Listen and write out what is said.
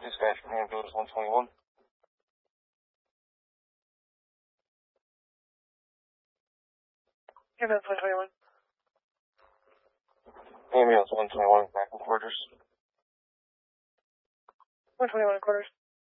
Dispatch from ambulance 121. Ambulance 121. Ambulance 121, back in quarters. 121 quarters.